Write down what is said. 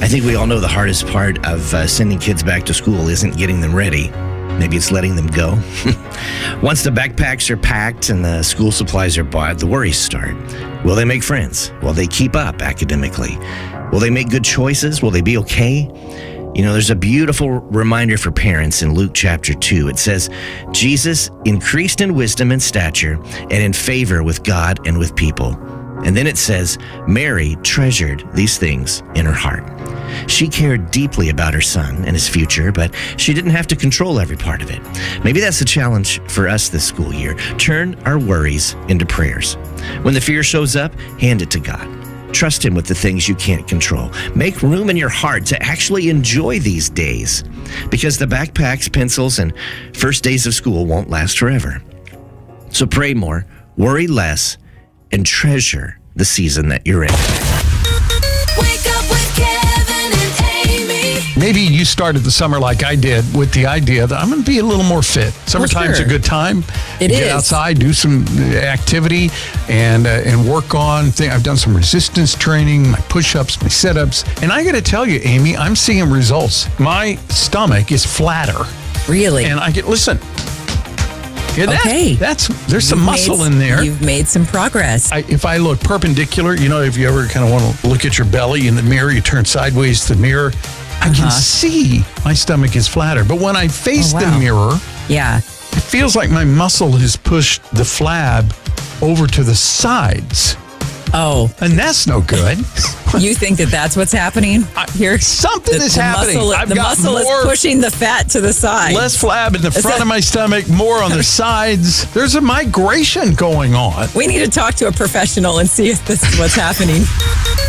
I think we all know the hardest part of sending kids back to school isn't getting them ready. Maybe it's letting them go. Once the backpacks are packed and the school supplies are bought, the worries start. Will they make friends? Will they keep up academically? Will they make good choices? Will they be okay? You know, there's a beautiful reminder for parents in Luke chapter 2. It says, Jesus increased in wisdom and stature and in favor with God and with people. And then it says, Mary treasured these things in her heart. She cared deeply about her son and his future, but she didn't have to control every part of it. Maybe that's the challenge for us this school year. Turn our worries into prayers. When the fear shows up, hand it to God. Trust him with the things you can't control. Make room in your heart to actually enjoy these days, because the backpacks, pencils, and first days of school won't last forever. So pray more, worry less, and treasure the season that you're in. Wake up with Kevin and Amy. Maybe you started the summer like I did with the idea that I'm going to be a little more fit. Summertime's a good time. It is. Get outside, do some activity, and work on things. I've done some resistance training, my push-ups, my sit-ups. And I got to tell you, Amy, I'm seeing results. My stomach is flatter. Really? And listen. Yeah, Okay. There's some muscle in there. You've made some progress. If I look perpendicular, if you ever kind of want to look at your belly in the mirror, you turn sideways to the mirror, I can see my stomach is flatter. But when I face the mirror, Yeah. it feels like my muscle has pushed the flab over to the sides. Oh, And that's no good. you think that's what's happening here? Something is happening. The muscle is pushing the fat to the side. Less flab in the front of my stomach, more on the sides. There's a migration going on. We need to talk to a professional and see if this is what's happening.